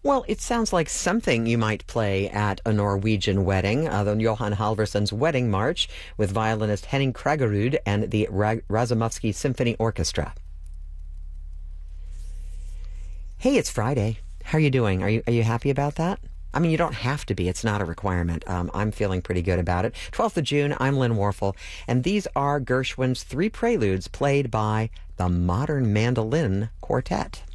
Well, it sounds like something you might play at a Norwegian wedding, the Johan Halvorsson's Wedding March with violinist Henning Kragerud and the Razumovsky Symphony Orchestra. Hey, it's Friday. How are you doing? Are you happy about that? I mean, you don't have to be. It's not a requirement. I'm feeling pretty good about it. 12th of June, I'm Lynn Warfel, and these are Gershwin's three preludes played by the Modern Mandolin Quartet.